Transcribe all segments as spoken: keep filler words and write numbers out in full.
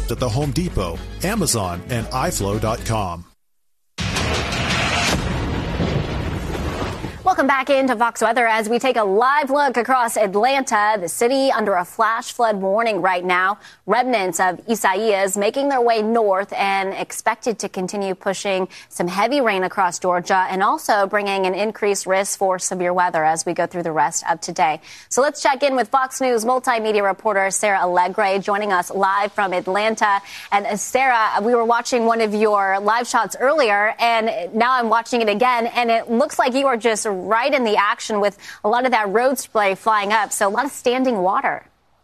shipped at the Home Depot, Amazon, and i flow dot com. Welcome back into Fox Weather as we take a live look across Atlanta, the city under a flash flood warning right now. Remnants of Isaias making their way north and expected to continue pushing some heavy rain across Georgia and also bringing an increased risk for severe weather as we go through the rest of today. So let's check in with Fox News multimedia reporter Sarah Allegre joining us live from Atlanta. And Sarah, we were watching one of your live shots earlier and now I'm watching it again and it looks like you are just right in the action with a lot of that road spray flying up. So a lot of standing water.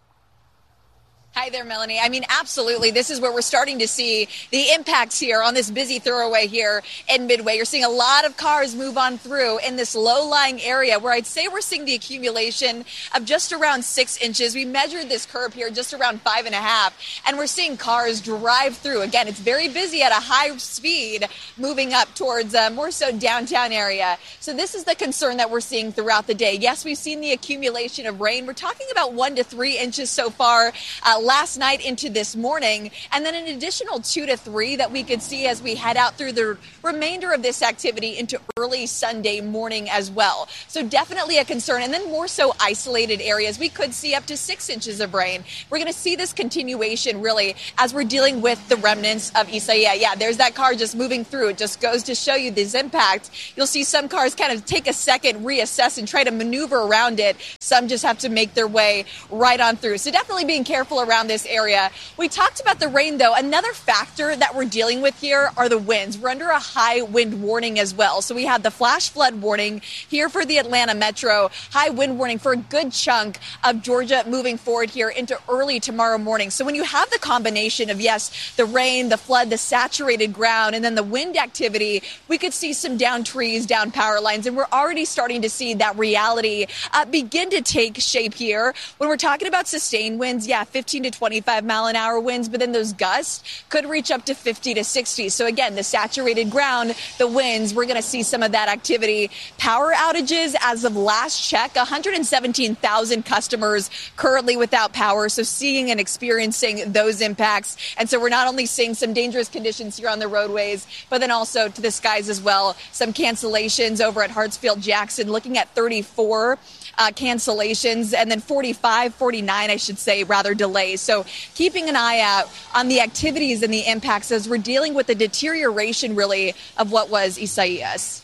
Hi there, Melanie. I mean, absolutely. This is where we're starting to see the impacts here on this busy thoroughway here in Midway. You're seeing a lot of cars move on through in this low-lying area where I'd say we're seeing the accumulation of just around six inches. We measured this curb here just around five and a half, and we're seeing cars drive through. Again, it's very busy at a high speed moving up towards uh, more so downtown area. So this is the concern that we're seeing throughout the day. Yes, we've seen the accumulation of rain. We're talking about one to three inches so far uh, last night into this morning, and then an additional two to three that we could see as we head out through the remainder of this activity into early Sunday morning as well. So definitely a concern, and then more so isolated areas. We could see up to six inches of rain. We're going to see this continuation really as we're dealing with the remnants of Isaiah. Yeah, there's that car just moving through. It just goes to show you this impact. You'll see some cars kind of take a second, reassess, and try to maneuver around it. Some just have to make their way right on through. So definitely being careful around around this area. We talked about the rain, though. Another factor that we're dealing with here are the winds. We're under a high wind warning as well. So we had the flash flood warning here for the Atlanta Metro, high wind warning for a good chunk of Georgia moving forward here into early tomorrow morning. So when you have the combination of, yes, the rain, the flood, the saturated ground, and then the wind activity, we could see some down trees, down power lines, and we're already starting to see that reality uh, begin to take shape here. When we're talking about sustained winds, yeah, fifteen to twenty-five mile an hour winds, but then those gusts could reach up to fifty to sixty. So again, the saturated ground, the winds, we're going to see some of that activity. Power outages as of last check, one hundred seventeen thousand customers currently without power. So seeing and experiencing those impacts. And so we're not only seeing some dangerous conditions here on the roadways, but then also to the skies as well. Some cancellations over at Hartsfield Jackson, looking at thirty-four Uh, cancellations, and then forty-five, forty-nine, I should say, rather delays. So keeping an eye out on the activities and the impacts as we're dealing with the deterioration, really, of what was Isaias.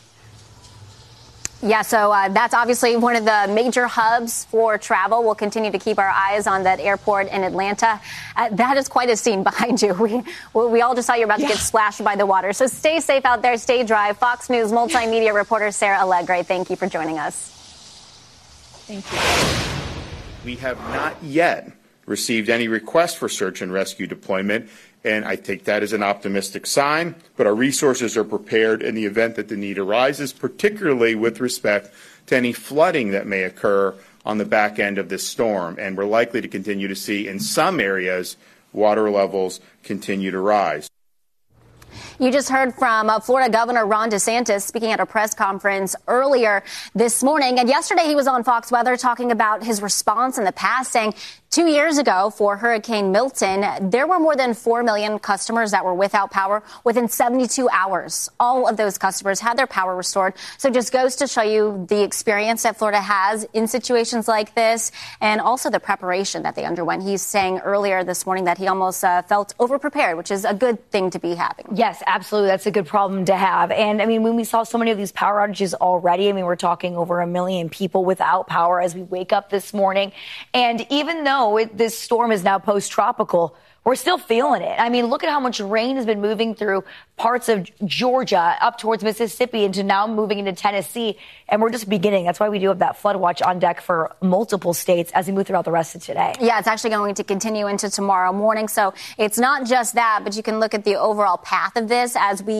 Yeah, so uh, that's obviously one of the major hubs for travel. We'll continue to keep our eyes on that airport in Atlanta. Uh, that is quite a scene behind you. We we all just saw you're about yeah. to get splashed by the water. So stay safe out there, stay dry. Fox News multimedia reporter Sarah Allegre, thank you for joining us. Thank you. We have not yet received any request for search and rescue deployment, and I take that as an optimistic sign, but our resources are prepared in the event that the need arises, particularly with respect to any flooding that may occur on the back end of this storm. And we're likely to continue to see in some areas water levels continue to rise. You just heard from uh, Florida Governor Ron DeSantis speaking at a press conference earlier this morning. And yesterday he was on Fox Weather talking about his response in the past, saying two years ago for Hurricane Milton, there were more than four million customers that were without power within seventy-two hours. All of those customers had their power restored. So it just goes to show you the experience that Florida has in situations like this and also the preparation that they underwent. He's saying earlier this morning that he almost uh, felt overprepared, which is a good thing to be having. Yes, absolutely. That's a good problem to have. And I mean, when we saw so many of these power outages already, I mean, we're talking over a million people without power as we wake up this morning. And even though it, this storm is now post-tropical, we're still feeling it. I mean, look at how much rain has been moving through parts of Georgia up towards Mississippi into now moving into Tennessee. And we're just beginning. That's why we do have that flood watch on deck for multiple states as we move throughout the rest of today. Yeah, it's actually going to continue into tomorrow morning. So it's not just that, but you can look at the overall path of this as we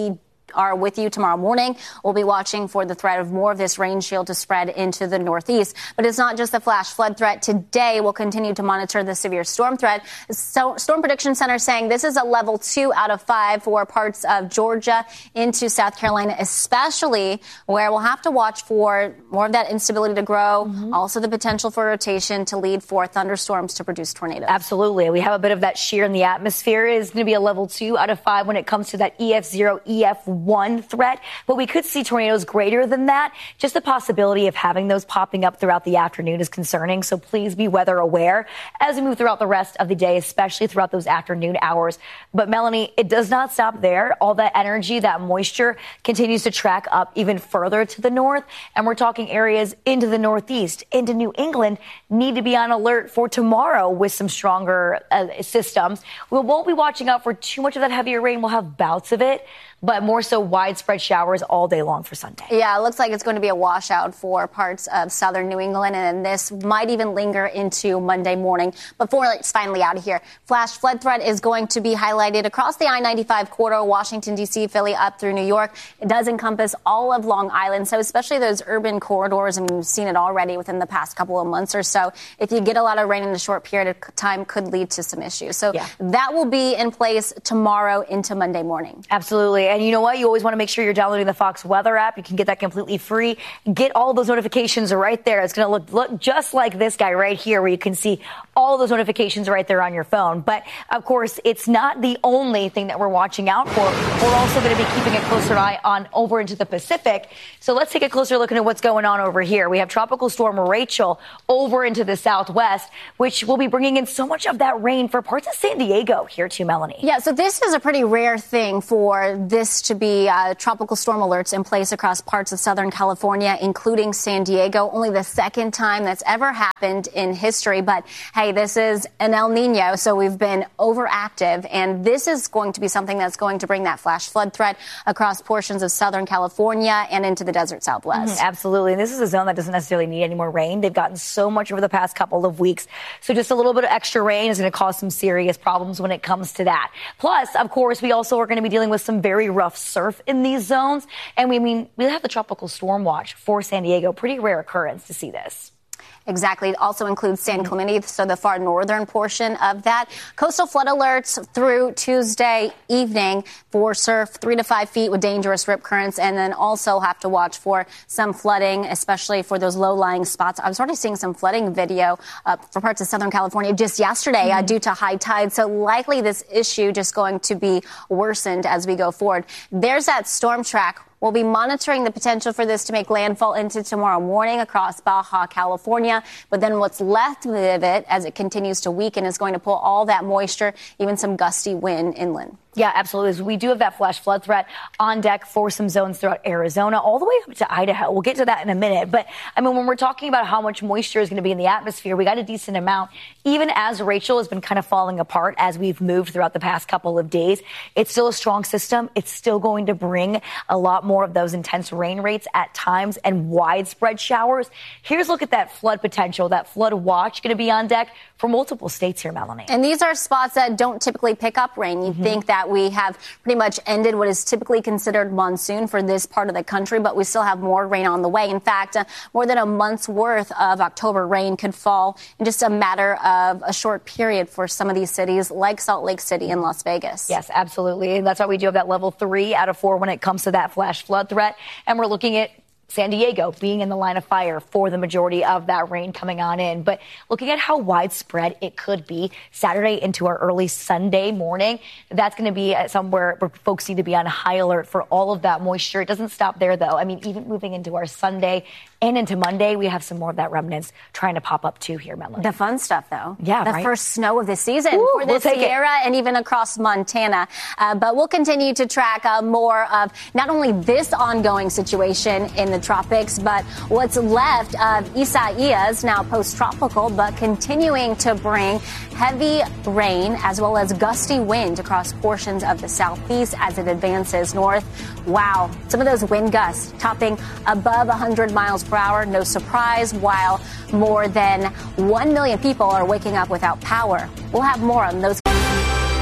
are with you tomorrow morning. We'll be watching for the threat of more of this rain shield to spread into the northeast. But it's not just the flash flood threat. Today, we'll continue to monitor the severe storm threat. So, Storm Prediction Center saying this is a level two out of five for parts of Georgia into South Carolina, especially where we'll have to watch for more of that instability to grow. Mm-hmm. Also the potential for rotation to lead for thunderstorms to produce tornadoes. Absolutely. We have a bit of that shear in the atmosphere. It is going to be a level two out of five when it comes to that E F zero, E F one threat, but we could see tornadoes greater than that. Just the possibility of having those popping up throughout the afternoon is concerning, so please be weather aware as we move throughout the rest of the day, especially throughout those afternoon hours. But Melanie, it does not stop there. All that energy, that moisture continues to track up even further to the north, and we're talking areas into the northeast, into New England, need to be on alert for tomorrow with some stronger uh, systems. We won't be watching out for too much of that heavier rain. We'll have bouts of it, but more so widespread showers all day long for Sunday. Yeah, it looks like it's going to be a washout for parts of southern New England, and this might even linger into Monday morning before it's finally out of here. Flash flood threat is going to be highlighted across the I ninety-five corridor, Washington, D C, Philly, up through New York. It does encompass all of Long Island, so especially those urban corridors, I mean, we've seen it already within the past couple of months or so. If you get a lot of rain in a short period of time, could lead to some issues. So yeah. That will be in place tomorrow into Monday morning. Absolutely. And you know what? You always want to make sure you're downloading the Fox Weather app. You can get that completely free. Get all those notifications right there. It's going to look, look just like this guy right here, where you can see all those notifications right there on your phone. But, of course, it's not the only thing that we're watching out for. We're also going to be keeping a closer eye on over into the Pacific. So let's take a closer look at what's going on over here. We have Tropical Storm Rachel over into the southwest, which will be bringing in so much of that rain for parts of San Diego here too, Melanie. Yeah, so this is a pretty rare thing for this to be uh, tropical storm alerts in place across parts of Southern California, including San Diego. Only the second time that's ever happened in history. But, hey, this is an El Nino, so we've been overactive. And this is going to be something that's going to bring that flash flood threat across portions of Southern California and into the desert Southwest. Mm-hmm, absolutely. And this is a zone that doesn't necessarily need any more rain. They've gotten so much over the past couple of weeks. So just a little bit of extra rain is going to cause some serious problems when it comes to that. Plus, of course, we also are going to be dealing with some very rough surf in these zones. And we mean, we have the tropical storm watch for San Diego. Pretty rare occurrence to see this. Exactly. It also includes San Clemente, so the far northern portion of that. Coastal flood alerts through Tuesday evening for surf three to five feet with dangerous rip currents, and then also have to watch for some flooding, especially for those low-lying spots. I was already seeing some flooding video uh, for parts of Southern California just yesterday mm-hmm. uh, due to high tide, so likely this issue just going to be worsened as we go forward. There's that storm track. We'll be monitoring the potential for this to make landfall into tomorrow morning across Baja California. But then what's left of it as it continues to weaken is going to pull all that moisture, even some gusty wind inland. Yeah, absolutely. So we do have that flash flood threat on deck for some zones throughout Arizona, all the way up to Idaho. We'll get to that in a minute. But, I mean, when we're talking about how much moisture is going to be in the atmosphere, we got a decent amount. Even as Rachel has been kind of falling apart as we've moved throughout the past couple of days, it's still a strong system. It's still going to bring a lot more of those intense rain rates at times and widespread showers. Here's a look at that flood potential, that flood watch going to be on deck for multiple states here, Melanie. And these are spots that don't typically pick up rain. You'd mm-hmm. think that we have pretty much ended what is typically considered monsoon for this part of the country, but we still have more rain on the way. In fact, uh, more than a month's worth of October rain could fall in just a matter of a short period for some of these cities like Salt Lake City and Las Vegas. Yes, absolutely. And that's why we do have that level three out of four when it comes to that flash flood threat. And we're looking at San Diego being in the line of fire for the majority of that rain coming on in. But looking at how widespread it could be Saturday into our early Sunday morning, that's going to be somewhere where folks need to be on high alert for all of that moisture. It doesn't stop there, though. I mean, even moving into our Sunday and into Monday, we have some more of that remnants trying to pop up, too, here, Melanie. The fun stuff, though. Yeah, The right? first snow of the season Ooh, for the we'll Sierra and even across Montana. Uh, but we'll continue to track uh, more of not only this ongoing situation in the tropics, but what's left of Isaias, now post-tropical, but continuing to bring heavy rain as well as gusty wind across portions of the southeast as it advances north. Wow. Some of those wind gusts topping above one hundred miles per hour. No surprise, while more than one million people are waking up without power. We'll have more on those